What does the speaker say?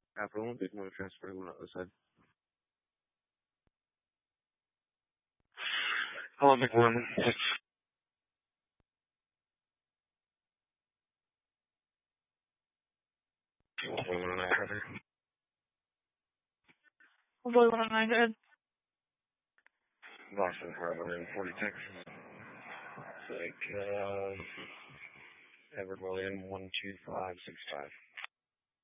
After one, big one transfer one on the other side. Hello, big one. Boy 109, go ahead. Boston Harbor in 40 Texas. It's like, Edward William 12565.